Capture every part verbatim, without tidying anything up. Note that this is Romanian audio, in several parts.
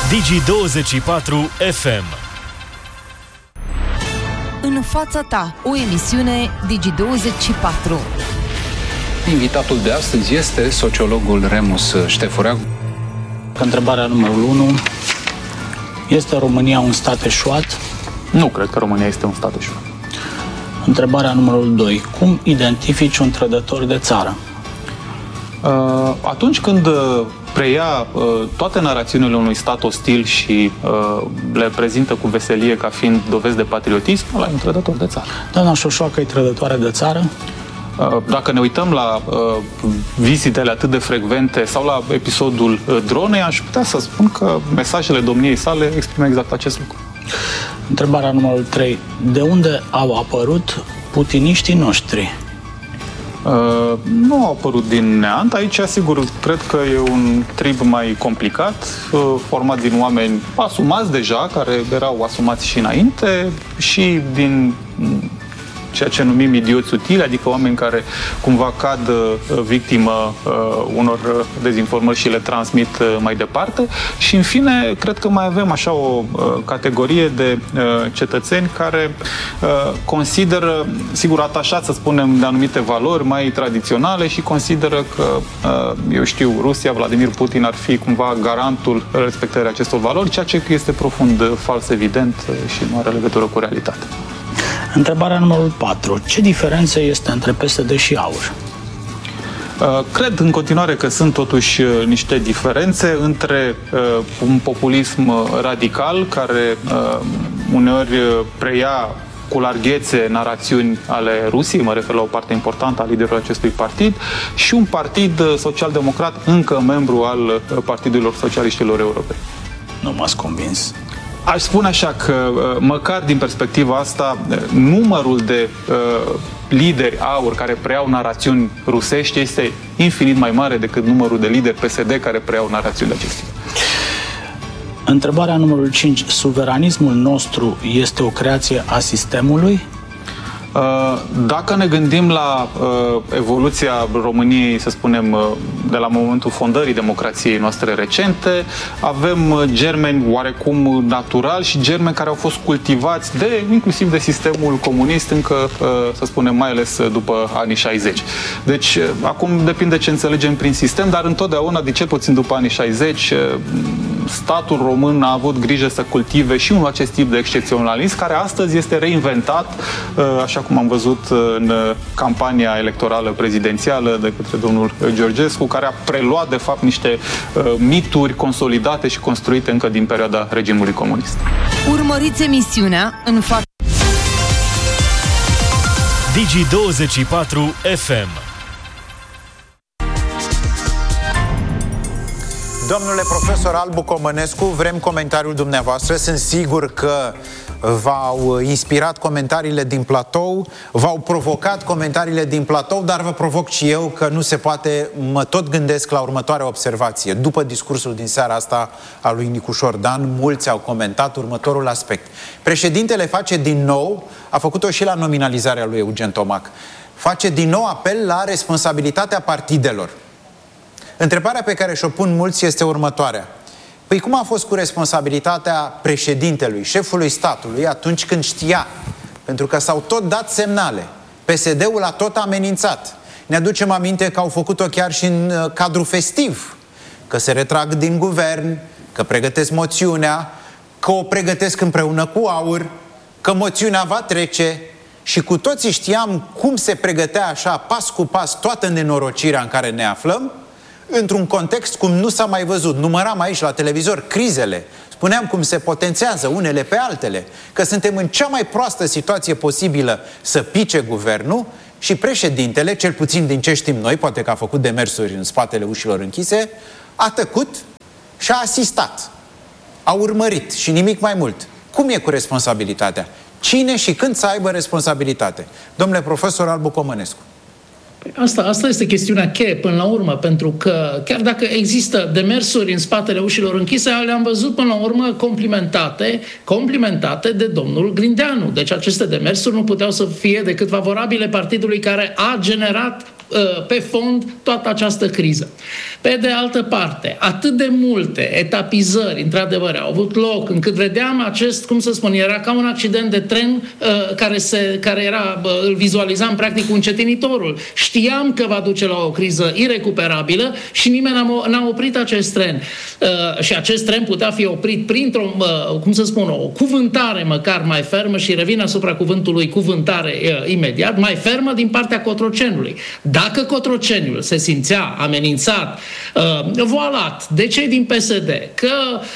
Digi douăzeci și patru F M. În fața ta, o emisiune Digi douăzeci și patru. Invitatul de astăzi este sociologul Remus Ștefureanu. Întrebarea numărul unu. Este România un stat eșuat? Nu cred că România este un stat eșuat. Întrebarea numărul doi. Cum identifici un trădător de țară? Uh, atunci când uh, preia uh, toate narațiunile unui stat ostil și uh, le prezintă cu veselie ca fiind dovezi de patriotism, ăla e un trădător de țară. Doamna Șoșoacă e trădătoare de țară? Uh, dacă ne uităm la uh, vizitele atât de frecvente sau la episodul uh, dronei, aș putea să spun că mesajele domniei sale exprimă exact acest lucru. Întrebarea numărul trei. De unde au apărut putiniștii noștri? Uh, nu au apărut din neant. Aici, sigur, cred că e un trib mai complicat, uh, format din oameni asumați deja, care erau asumați și înainte, și din ceea ce numim idioți utili, adică oameni care cumva cad uh, victimă uh, unor dezinformări și le transmit uh, mai departe. Și, în fine, cred că mai avem așa o uh, categorie de uh, cetățeni care uh, consideră, sigur, atașați, să spunem, de anumite valori mai tradiționale și consideră că, uh, eu știu, Rusia, Vladimir Putin ar fi cumva garantul respectării acestor valori, ceea ce este profund uh, fals, evident, uh, și nu are legătură cu realitatea. Întrebarea numărul patru. Ce diferență este între P S D și AUR? Cred în continuare că sunt totuși niște diferențe între uh, un populism radical care uh, uneori preia cu larghețe narațiuni ale Rusiei, mă refer la o parte importantă a liderului acestui partid, și un partid social-democrat încă membru al Partidelor Socialiștilor Europeni. Nu m-ați convins. Aș spune așa că, măcar din perspectiva asta, numărul de uh, lideri AUR care preiau narațiuni rusești este infinit mai mare decât numărul de lideri P S D care preiau narațiuni de acestea. Întrebarea numărul cinci. Suveranismul nostru este o creație a sistemului? Dacă ne gândim la uh, evoluția României, să spunem, uh, de la momentul fondării democrației noastre recente, avem uh, germeni oarecum natural și germeni care au fost cultivați de, inclusiv de sistemul comunist, încă, uh, să spunem, mai ales după anii șaizeci. Deci, uh, acum depinde ce înțelegem prin sistem, dar întotdeauna, de cel puțin după anii șaizeci, uh, statul român a avut grijă să cultive și un acest tip de excepționalism, care astăzi este reinventat, uh, așa cum am văzut în campania electorală prezidențială de către domnul Georgescu, care a preluat, de fapt, niște uh, mituri consolidate și construite încă din perioada regimului comunist. Urmăriți emisiunea în fața Digi douăzeci și patru F M. Domnule profesor Albu Comănescu, vrem comentariul dumneavoastră. Sunt sigur că v-au inspirat comentariile din platou, v-au provocat comentariile din platou, dar vă provoc și eu că nu se poate, mă tot gândesc la următoarea observație. După discursul din seara asta al lui Nicușor Dan, mulți au comentat următorul aspect. Președintele face din nou, a făcut-o și la nominalizarea lui Eugen Tomac, face din nou apel la responsabilitatea partidelor. Întrebarea pe care și-o pun mulți este următoarea. Păi cum a fost cu responsabilitatea președintelui, șefului statului, atunci când știa? Pentru că s-au tot dat semnale. P S D-ul a tot amenințat. Ne aducem aminte că au făcut-o chiar și în cadru festiv. Că se retrag din guvern, că pregătesc moțiunea, că o pregătesc împreună cu AUR, că moțiunea va trece. Și cu toții știam cum se pregătea așa, pas cu pas, toată nenorocirea în care ne aflăm, într-un context cum nu s-a mai văzut. Număram aici la televizor crizele, spuneam cum se potențează unele pe altele, că suntem în cea mai proastă situație posibilă să pice guvernul și președintele, cel puțin din ce știm noi, poate că a făcut demersuri în spatele ușilor închise, a tăcut și a asistat. A urmărit și nimic mai mult. Cum e cu responsabilitatea? Cine și când să aibă responsabilitate? Domnule profesor Albu Comănescu. Asta, asta este chestiunea cheie până la urmă, pentru că chiar dacă există demersuri în spatele ușilor închise, le-am văzut până la urmă complimentate, complimentate de domnul Grindeanu. Deci aceste demersuri nu puteau să fie decât favorabile partidului care a generat pe fond toată această criză. Pe de altă parte, atât de multe etapizări, într-adevăr, au avut loc, încât vedeam acest, cum să spun, era ca un accident de tren care, se, care era, îl vizualizam practic cu încetinitorul. Știam că va duce la o criză irecuperabilă și nimeni n-a oprit acest tren. Și acest tren putea fi oprit printr-o, cum să spun, o cuvântare măcar mai fermă, și revin asupra cuvântului cuvântare imediat, mai fermă din partea Cotrocenului. Dacă Cotroceniul se simțea amenințat, voalat de cei din P S D, că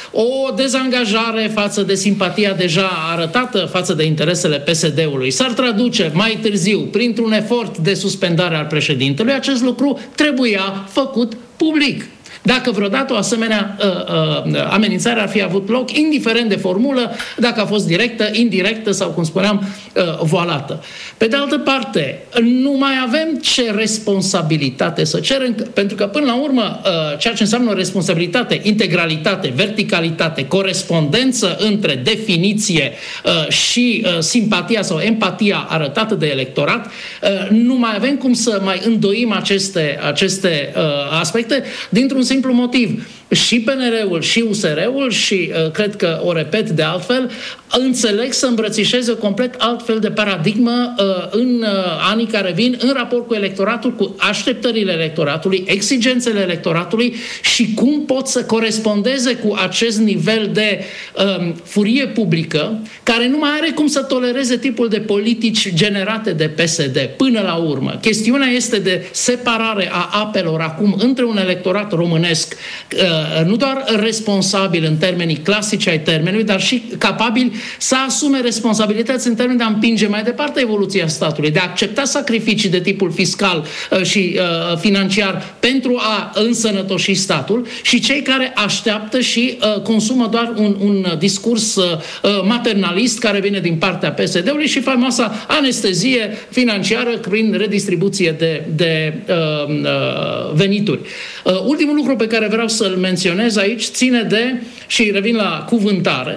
o dezangajare față de simpatia deja arătată față de interesele P S D-ului s-ar traduce mai târziu printr-un efort de suspendare al președintelui, acest lucru trebuia făcut public. Dacă vreodată o asemenea uh, uh, amenințare ar fi avut loc, indiferent de formulă, dacă a fost directă, indirectă sau, cum spuneam, uh, voalată. Pe de altă parte, nu mai avem ce responsabilitate să cerem, pentru că, până la urmă, uh, ceea ce înseamnă responsabilitate, integralitate, verticalitate, corespondență între definiție uh, și uh, simpatia sau empatia arătată de electorat, uh, nu mai avem cum să mai îndoim aceste, aceste uh, aspecte dintr-un simplu motiv. Și P N R-ul și U S R-ul, și uh, cred că o repet de altfel, înțeleg să îmbrățișeze complet altfel de paradigmă uh, în uh, anii care vin, în raport cu electoratul, cu așteptările electoratului, exigențele electoratului și cum pot să corespondeze cu acest nivel de uh, furie publică, care nu mai are cum să tolereze tipul de politici generate de P S D. Până la urmă, chestiunea este de separare a apelor acum între un electorat românesc uh, nu doar responsabil în termenii clasici ai termenului, dar și capabil să asume responsabilități în termenii de a împinge mai departe evoluția statului, de a accepta sacrificii de tipul fiscal uh, și uh, financiar pentru a însănătoși statul, și cei care așteaptă și uh, consumă doar un, un discurs uh, maternalist care vine din partea P S D-ului și faimoasa anestezie financiară prin redistribuție de, de uh, uh, venituri. Uh, ultimul lucru pe care vreau să-l menționez aici ține de, și revin la cuvântare,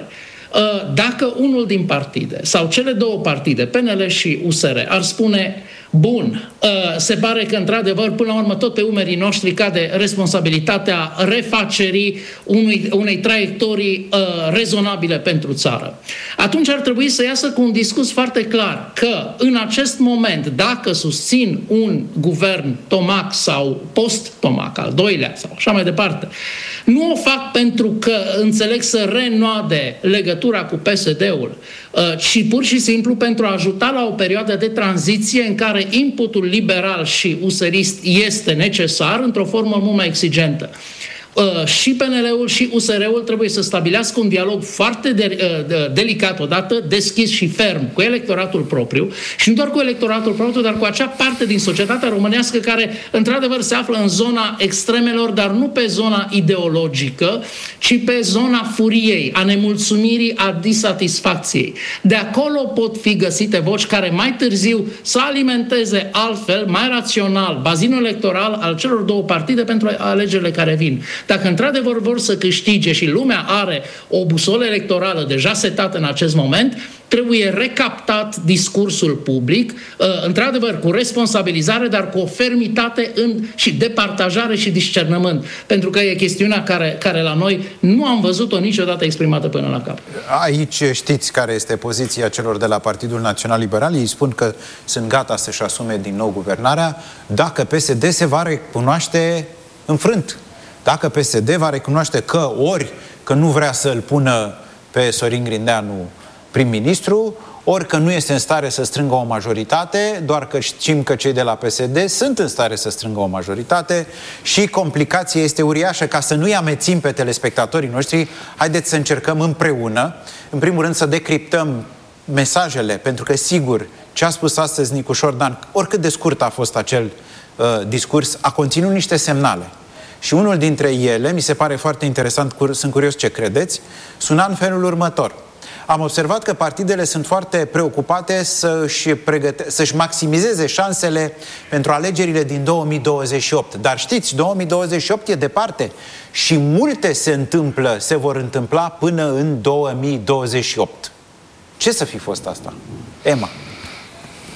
dacă unul din partide sau cele două partide, P N L și U S R, ar spune: bun, se pare că într-adevăr până la urmă tot pe umerii noștri cade responsabilitatea refacerii unui, unei traiectorii uh, rezonabile pentru țară. Atunci ar trebui să iasă cu un discurs foarte clar că în acest moment, dacă susțin un guvern Tomac sau post-Tomac, al doilea sau așa mai departe, nu o fac pentru că înțeleg să renoade legătura cu P S D-ul, ci pur și simplu pentru a ajuta la o perioadă de tranziție în care inputul liberal și userist este necesar într-o formă mult mai exigentă. Uh, și P N L-ul și U S R-ul trebuie să stabilească un dialog foarte de, uh, de, delicat odată, deschis și ferm cu electoratul propriu, și nu doar cu electoratul propriu, dar cu acea parte din societatea românească care într-adevăr se află în zona extremelor, dar nu pe zona ideologică, ci pe zona furiei, a nemulțumirii, a disatisfacției. De acolo pot fi găsite voci care mai târziu să alimenteze altfel, mai rațional, bazinul electoral al celor două partide pentru alegerile care vin. Dacă într-adevăr vor să câștige și lumea are o busolă electorală deja setată în acest moment, trebuie recaptat discursul public, într-adevăr cu responsabilizare, dar cu o fermitate în, și departajare și discernământ. Pentru că e chestiunea care, care la noi nu am văzut-o niciodată exprimată până la cap. Aici știți care este poziția celor de la Partidul Național Liberal. Ei spun că sunt gata să-și asume din nou guvernarea dacă P S D se va recunoaște înfrânt. Dacă P S D va recunoaște că ori că nu vrea să-l pună pe Sorin Grindeanu prim-ministru, ori că nu este în stare să strângă o majoritate, doar că știm că cei de la P S D sunt în stare să strângă o majoritate și complicația este uriașă. Ca să nu-i amețim pe telespectatorii noștri, haideți să încercăm împreună, în primul rând, să decriptăm mesajele, pentru că, sigur, ce a spus astăzi Nicu Șordan, oricât de scurt a fost acel uh, discurs, a conținut niște semnale. Și unul dintre ele, mi se pare foarte interesant, sunt curios ce credeți, suna în felul următor. Am observat că partidele sunt foarte preocupate să-și, pregăte- să-și maximizeze șansele pentru alegerile din două mii douăzeci și opt. Dar știți, două mii douăzeci și opt e departe și multe se întâmplă, se vor întâmpla până în două mii douăzeci și opt. Ce să fi fost asta? Emma. A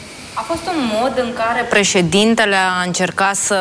fost un mod în care președintele a încercat să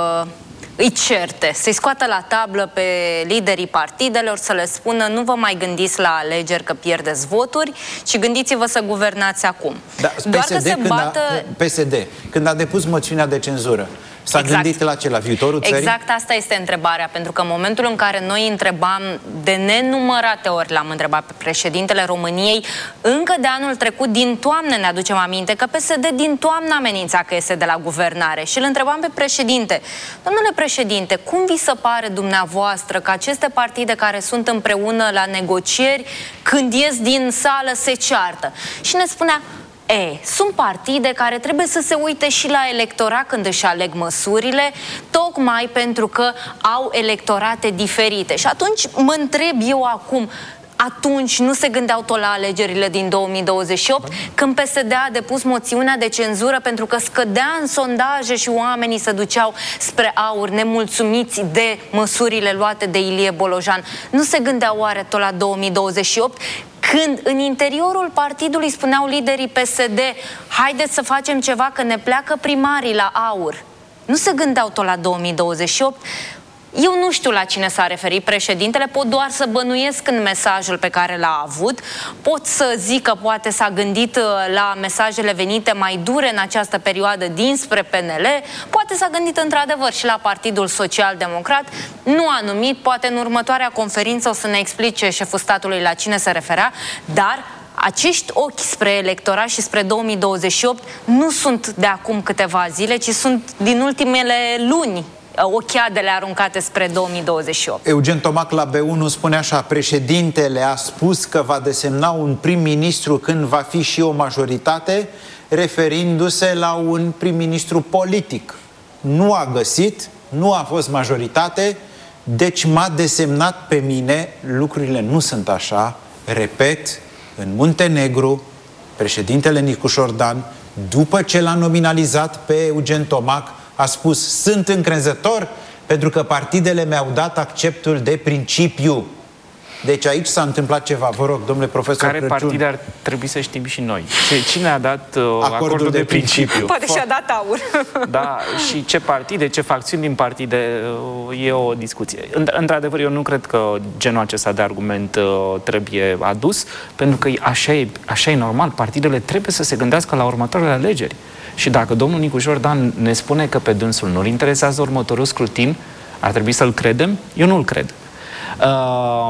îi certe, să-i scoată la tablă pe liderii partidelor, să le spună nu vă mai gândiți la alegeri că pierdeți voturi, ci gândiți-vă să guvernați acum. Da, Doar P S D, că se când bată... a, P S D, când a depus moțiunea de cenzură, s-a exact. gândit la ce? La viitorul țării? Exact asta este întrebarea, pentru că în momentul în care noi întrebam, de nenumărate ori l-am întrebat pe președintele României, încă de anul trecut, din toamnă ne aducem aminte că P S D din toamnă amenința că este de la guvernare și îl întrebam pe președinte, domnule președinte, cum vi se pare dumneavoastră că aceste partide care sunt împreună la negocieri, când ies din sală se ceartă? Și ne spunea, E, sunt partide care trebuie să se uite și la electorat când își aleg măsurile, tocmai pentru că au electorate diferite. Și atunci mă întreb eu acum, atunci nu se gândeau tot la alegerile din două mii douăzeci și opt, când P S D a depus moțiunea de cenzură pentru că scădea în sondaje și oamenii se duceau spre aur, nemulțumiți de măsurile luate de Ilie Bolojan. Nu se gândeau oare tot la două mii douăzeci și opt? Când în interiorul partidului spuneau liderii P S D, haideți să facem ceva că ne pleacă primarii la aur. Nu se gândeau tot la două mii douăzeci și opt? Eu nu știu la cine s-a referit președintele, pot doar să bănuiesc în mesajul pe care l-a avut, pot să zic că poate s-a gândit la mesajele venite mai dure în această perioadă dinspre P N L, poate s-a gândit într-adevăr și la Partidul Social Democrat, nu a numit, poate în următoarea conferință o să ne explice șeful statului la cine se referea, dar acești ochi spre electorat și spre două mii douăzeci și opt nu sunt de acum câteva zile, ci sunt din ultimele luni, ochiadele aruncate spre două mii douăzeci și opt. Eugen Tomac la B unu spune așa, președintele a spus că va desemna un prim-ministru când va fi și o majoritate, referindu-se la un prim-ministru politic. Nu a găsit, nu a fost majoritate, deci m-a desemnat pe mine. Lucrurile nu sunt așa. Repet, în Muntenegru, președintele Nicu Dan, după ce l-a nominalizat pe Eugen Tomac, a spus, sunt încrezător pentru că partidele mi-au dat acceptul de principiu. Deci aici s-a întâmplat ceva. Vă rog, domnule profesor Care Crăciun. partide ar trebui să știm și noi? Cine a dat uh, acordul, acordul de, de principiu? principiu? Poate și-a dat aur. Da, și ce partide, ce facțiuni din partide, uh, e o discuție. Într-adevăr, eu nu cred că genul acesta de argument uh, trebuie adus, pentru că așa e, așa e normal. Partidele trebuie să se gândească la următoarele alegeri. Și dacă domnul Nicu Jordan ne spune că pe dânsul nu-l interesează următorul scrutin, ar trebui să-l credem? Eu nu-l cred. Uh,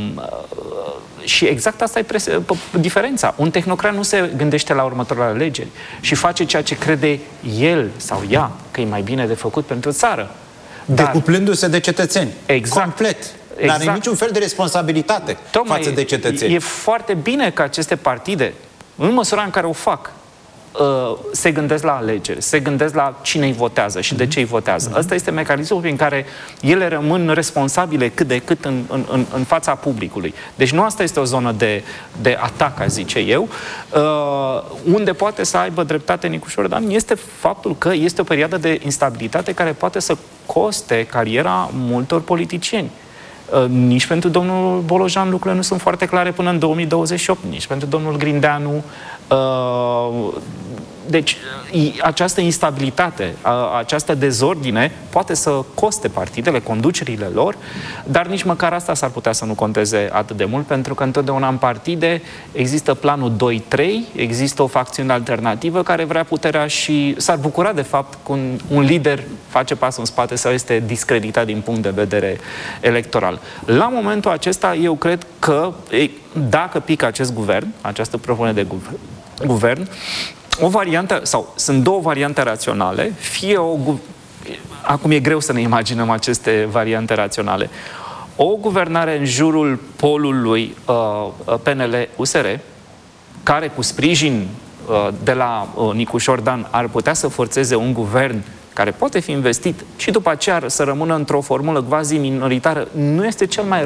și exact asta e diferența. Un tehnocrat nu se gândește la următoarele alegeri și face ceea ce crede el sau ea că e mai bine de făcut pentru țară. Decuplându-se de cetățeni. Exact. Complet. Exact. N-are niciun fel de responsabilitate Tocmai față de cetățeni. E, e foarte bine că aceste partide, în măsura în care o fac, se gândesc la alegeri, se gândesc la cine îi votează și de ce îi votează. Ăsta este mecanismul prin care ele rămân responsabile cât de cât în, în, în fața publicului. Deci nu asta este o zonă de, de atac, aș zice eu. Uh, unde poate să aibă dreptate Nicu Jordan este faptul că este o perioadă de instabilitate care poate să coste cariera multor politicieni. Uh, nici pentru domnul Bolojan lucrurile nu sunt foarte clare până în două mii douăzeci și opt, nici pentru domnul Grindeanu. Uh, deci această instabilitate, această dezordine poate să coste partidele, conducerile lor, dar nici măcar asta s-ar putea să nu conteze atât de mult, pentru că întotdeauna în partide există planul doi trei, există o facțiune alternativă care vrea puterea și s-ar bucura de fapt că un, un lider face pasul în spate sau este discreditat din punct de vedere electoral. La momentul acesta eu cred că dacă pică acest guvern, această propunere de guvern, guvern o variantă, sau sunt două variante raționale, fie o... Acum e greu să ne imaginăm aceste variante raționale. O guvernare în jurul polului uh, P N L-U S R, care cu sprijin uh, de la uh, Nicu Jordan ar putea să forțeze un guvern care poate fi investit și după aceea să rămână într-o formulă quasi minoritară, nu este cel mai